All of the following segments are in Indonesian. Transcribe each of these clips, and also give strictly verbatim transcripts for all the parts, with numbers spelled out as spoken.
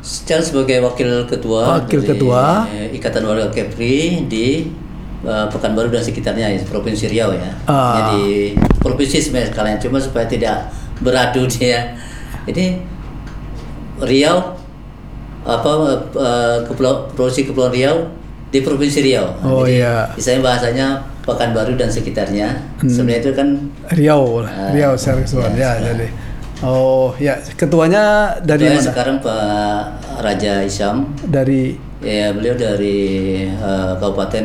Sekarang sebagai wakil ketua Wakil dari ketua. Ikatan Warga Kepri di uh, Pekanbaru dan sekitarnya, Provinsi Riau ya. Ah. Jadi provinsi sebenarnya sekalian, cuma supaya tidak beradu dia. Ini Riau apa uh, Kepulauan Provinsi Kepulauan Riau di Provinsi Riau. Oh Jadi, iya. misalnya bahasanya Pekanbaru dan sekitarnya. Hmm. Sebenarnya itu kan Riau, uh, Riau secara keseluruhan ya, ya jadi. Oh ya, ketuanya dari ketuanya mana? Sekarang Pak Raja Isyam. Dari Ya, beliau dari uh, Kabupaten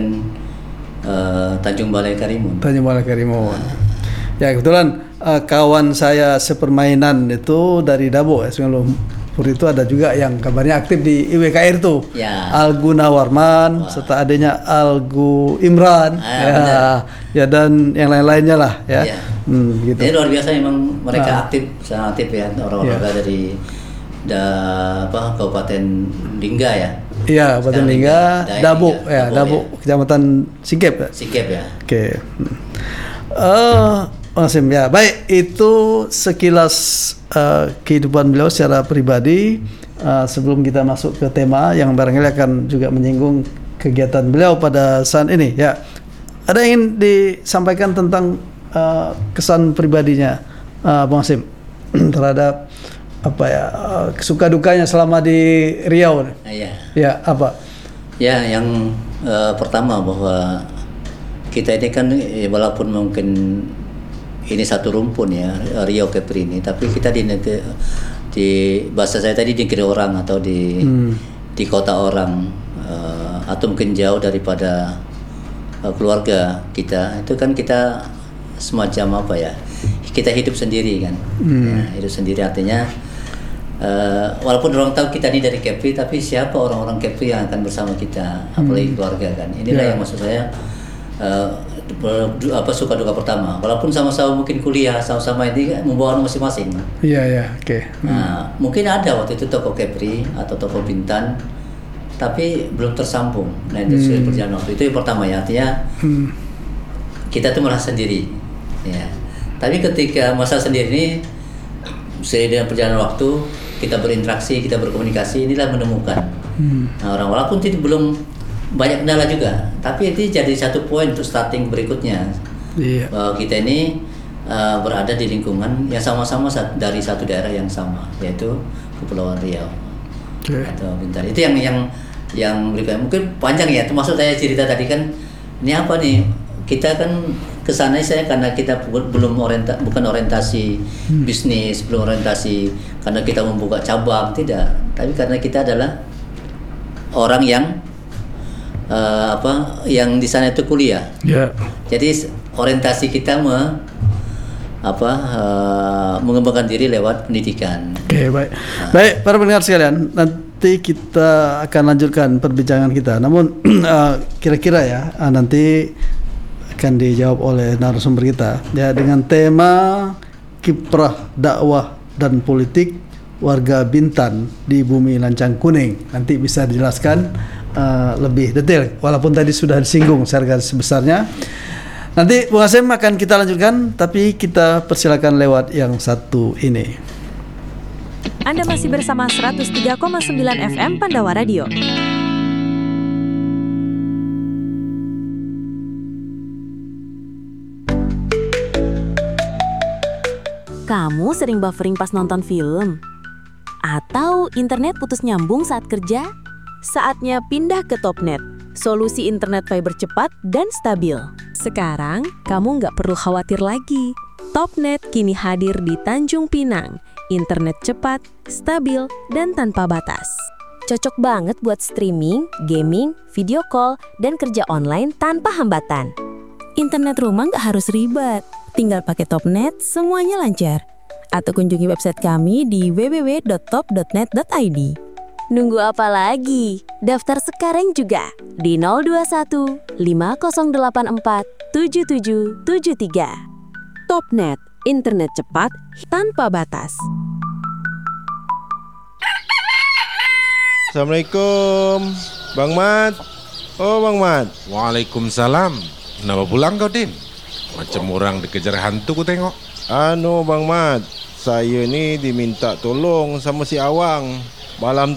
uh, Tanjung Balai Karimun. Tanjung Balai Karimun. Ya kebetulan uh, kawan saya sepermainan itu dari Dabo ya, Sungai Lumpur itu ada juga yang kabarnya aktif di I W K R tuh. Ya. Algu Nawarman. Wah. Serta adanya Algu Imran. Ah, ya, benar. ya dan yang lain-lainnya lah ya. Ya. Hmm, gitu. Jadi luar biasa memang mereka Ah. aktif, sangat aktif ya orang-orang Ya. dari da, apa Kabupaten Lingga ya. Iya, Kabupaten Lingga, Dayak Dabo Lingga, ya, Dabo, Dabo, ya. Kecamatan Singkep ya. Sikep ya. Oke. Eh, Mas Sim, ya baik, itu sekilas uh, kehidupan beliau secara pribadi. Uh, sebelum kita masuk ke tema yang barangkali akan juga menyinggung kegiatan beliau pada saat ini ya. Ada yang ingin disampaikan tentang uh, kesan pribadinya uh, Bang Sim terhadap apa ya uh, suka dukanya selama di Riau? Nah, ya. Ya, apa? Ya, yang uh, pertama bahwa kita ini kan eh, walaupun mungkin ini satu rumpun ya, Riau Kepri ini, tapi kita di negeri, di bahasa saya tadi di negeri orang atau di hmm. di kota orang uh, atau mungkin jauh daripada uh, keluarga kita, itu kan kita semacam apa ya, kita hidup sendiri kan. Hmm. Ya, hidup sendiri artinya uh, walaupun orang tahu kita ini dari Kepri, tapi siapa orang-orang Kepri yang akan bersama kita, apalagi keluarga kan. Inilah yeah. yang maksud saya uh, apa suka duka pertama. Walaupun sama-sama mungkin kuliah, sama-sama ini membawa masing-masing. Iya ya, oke. Okay. Hmm. Nah, mungkin ada waktu itu toko Kepri atau toko Bintan, tapi belum tersambung. Nah itu sudah hmm. berjalan waktu itu yang pertama ya, artinya hmm. kita tuh merasa sendiri. Ya. Tapi ketika masa sendiri ini, seiring dengan perjalanan waktu, kita berinteraksi, kita berkomunikasi, inilah menemukan. Hmm. Nah, orang walaupun tidak belum banyak kendala juga, tapi itu jadi satu poin untuk starting berikutnya. Iya. Bahwa kita ini uh, berada di lingkungan yang sama-sama dari satu daerah yang sama, yaitu Kepulauan Riau. Okay. Atau Bintan. Itu yang yang yang mungkin panjang ya. Termasuk saya cerita tadi kan, ini apa nih? Kita kan kesana saya karena kita belum orienta, bukan orientasi hmm. bisnis, belum orientasi karena kita membuka cabang, tidak. Tapi karena kita adalah orang yang Uh, apa yang di sana itu kuliah. Yeah. Jadi orientasi kita me, apa uh, mengembangkan diri lewat pendidikan. Oke, okay, baik. Nah. Baik, para pendengar sekalian, nanti kita akan lanjutkan perbincangan kita. Namun uh, kira-kira ya uh, nanti akan dijawab oleh narasumber kita ya dengan tema kiprah dakwah dan politik warga Bintan di Bumi Lancang Kuning. Nanti bisa dijelaskan Uh, lebih detail, walaupun tadi sudah disinggung secara garis besarnya. Nanti Bung Hasim akan kita lanjutkan, tapi kita persilakan lewat yang satu ini. Anda masih bersama seratus tiga koma sembilan F M Pandawa Radio. Kamu sering buffering pas nonton film? Atau internet putus nyambung saat kerja? Saatnya pindah ke Topnet, solusi internet fiber cepat dan stabil. Sekarang, kamu nggak perlu khawatir lagi. Topnet kini hadir di Tanjung Pinang. Internet cepat, stabil, dan tanpa batas. Cocok banget buat streaming, gaming, video call, dan kerja online tanpa hambatan. Internet rumah nggak harus ribet. Tinggal pakai Topnet, semuanya lancar. Atau kunjungi website kami di w w w dot top dot net dot i d. Nunggu apa lagi? Daftar sekarang juga di nol dua satu lima nol delapan empat tujuh tujuh tujuh tiga. Topnet, internet cepat tanpa batas. Assalamualaikum, Bang Mat. Oh, Bang Mat. Waalaikumsalam. Kenapa pulang kau, Din? Macam orang dikejar hantu ku tengok. Anu, Bang Mat, saya ni diminta tolong sama si Awang. Malam